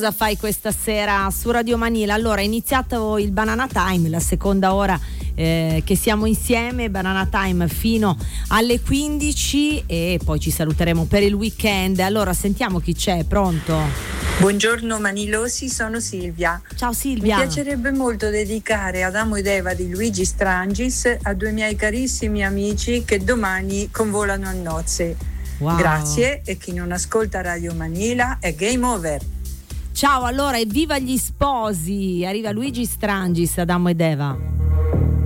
Cosa fai questa sera su Radio Manila? Allora, è iniziato il Banana Time, la seconda ora che siamo insieme, Banana Time fino alle 15 e poi ci saluteremo per il weekend. Allora, sentiamo chi c'è, pronto? Buongiorno Manilosi, sono Silvia. Ciao Silvia. Mi piacerebbe molto dedicare Adamo ed Eva di Luigi Strangis a due miei carissimi amici che domani convolano a nozze. Wow. Grazie, e chi non ascolta Radio Manila è game over. Ciao, allora, evviva gli sposi! Arriva Luigi Strangis, Adamo ed Eva.